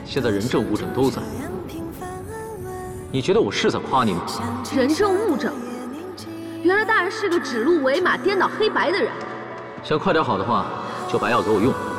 现在人证物证都在，你觉得我是在夸你吗？ 人证物证，原来大人是个指鹿为马、颠倒黑白的人。 想快点好的话，就把药给我用。